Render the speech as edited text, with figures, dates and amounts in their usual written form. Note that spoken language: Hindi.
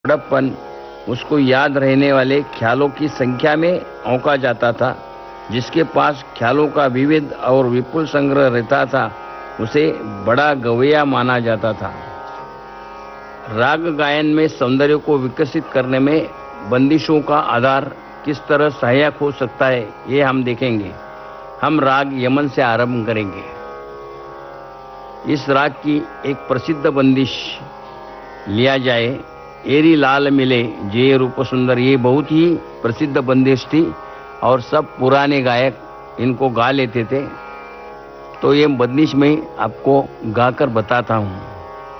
बड़प्पन उसको याद रहने वाले ख्यालों की संख्या में आंका जाता था। जिसके पास ख्यालों का विविध और विपुल संग्रह रहता था उसे बड़ा गवैया माना जाता था। राग गायन में सौंदर्य को विकसित करने में बंदिशों का आधार किस तरह सहायक हो सकता है, ये हम देखेंगे। हम राग यमन से आरंभ करेंगे। इस राग की एक प्रसिद्ध बंदिश लिया जाए, एरी लाल मिले जे रूप सुंदर। ये बहुत ही प्रसिद्ध बंदिश थी और सब पुराने गायक इनको गा लेते थे। तो ये बंदिश में आपको गाकर बताता हूँ।